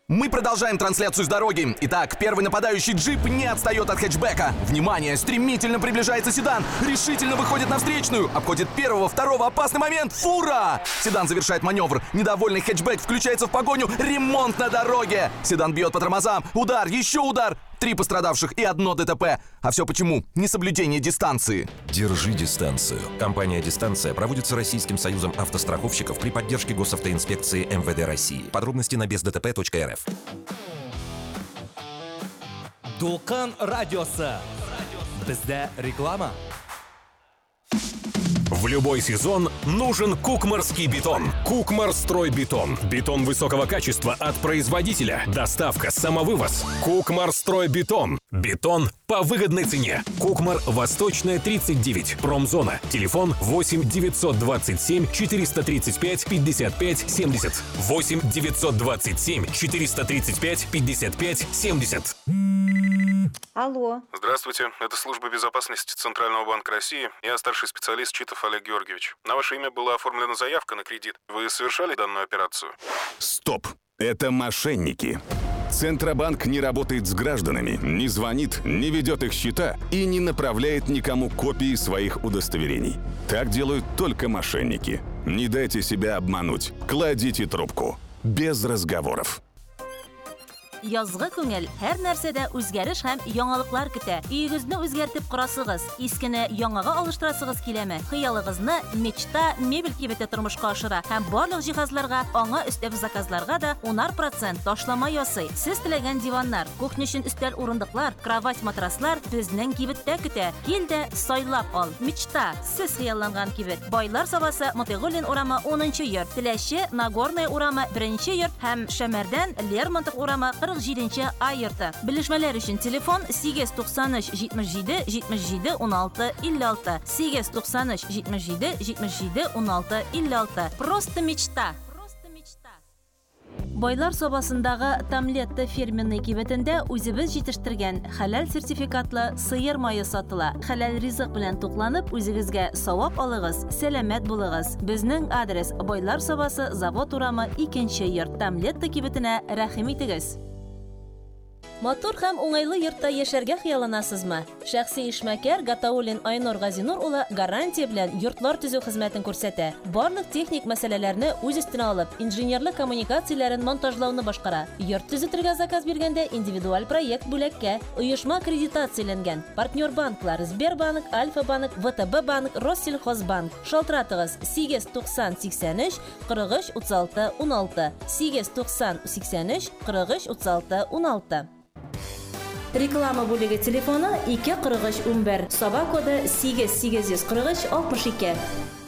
Мы продолжаем трансляцию с дороги. Итак, первый нападающий джип не отстает от хэтчбека. Внимание, стремительно приближается седан. Решительно выходит на встречную. Обходит первого, второго, опасный момент. Фура! Седан завершает маневр. Недовольный хэтчбек включается в погоню. Ремонт на дороге. Седан бьет по тормозам. Удар, еще удар. 3 пострадавших и 1 ДТП. А все почему? Несоблюдение дистанции. Держи дистанцию. Компания «Дистанция» проводится Российским союзом автостраховщиков при поддержке госавтоинспекции МВД России. Подробности на бездтп.рф. Дулкан радиосы. Bizda реклама. В любой сезон нужен кукмарский бетон. Кукмарстройбетон. Бетон высокого качества от производителя. Доставка, самовывоз. Кукмарстройбетон. Бетон по выгодной цене. Кукмар, Восточная, 39. Промзона. Телефон 8 927 435 55 70. 8 927 435 55 70. Алло. Здравствуйте, это служба безопасности Центрального банка России. Я старший специалист Читов Олег Георгиевич. На ваше имя была оформлена заявка на кредит. Вы совершали данную операцию? Стоп! Это мошенники. Центробанк не работает с гражданами, не звонит, не ведет их счета и не направляет никому копии своих удостоверений. Так делают только мошенники. Не дайте себя обмануть. Кладите трубку. Без разговоров. Язгы күңел, һәр нәрсәдә үзгәреш һәм яңалыклар көтә. Өегезне үзгәртеп корасыгыз, искене яңага алыштырасыгыз киләме? Хыялыгызны мечта мебель кибете тормышка ашыра һәм барлык җиһазларга, аңа өстәп заказларга да 10% ташлама ясый. Сез теләгән диваннар, кухня өчен өстәл урындыклар, кровать матраслар безнең кибеттә көтә. Кил дә сайлап ал. Мечта, сез хыялланган кибет. Байлар сабасы Мотыгуллин урамы 10-нчы йорт, Теләче Нагорная урамы 1-нче йорт һәм Шәмәрдән Лермонтов урамы 47-нче А йорты. Белешмәләр өчен телефон 893 77 77 16 56. 893 77 77 16 56. Просто мечта. Байлар собасындагы Тамлетта фирменный кибетендә үзебез җитештергән хәләл сертификатлы сыер мае сатыла. Хәләл ризык белән тукланып, үзегезгә савап алыгыз, сәламәт булыгыз. Безнең адрес Байлар собасы, завод урамы 2-нче йорт. Тамлетта кибетенә рәхим итегез. Матур һәм уңайлы йортта яшәргә хыялланасызмы? Шәхси эшмәкәр Гатауллин Айнур Газинур улы гарантия белән йортлар төзү хезмәтен күрсәтә. Барлык техник мәсьәләләрне үз өстенә алып, инженерлык коммуникацияләрен монтажлауны башкара. Йорт төзетергә заказ биргәндә индивидуаль проект бүләккә. Оешма аккредитацияләнгән. Партнер банклар Сбербанк, Альфа-банк, ВТБ банк, Россельхозбанк. Шалтыратыгыз 890 83 43 36 16. 890 83 43 36 16. Реклама бүлеге телефоны 243 11. Соба коды 8843 62.